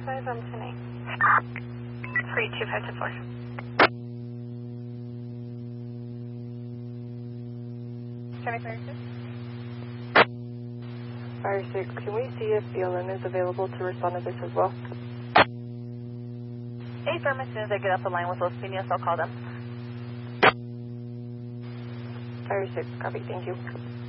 5 on 10-8. 32524. Fire 6, can we see if BLM is available to respond to this as well? Hey, firm, as soon as I get off the line with Los Pinos, I'll call them. Fire 6, copy, thank you.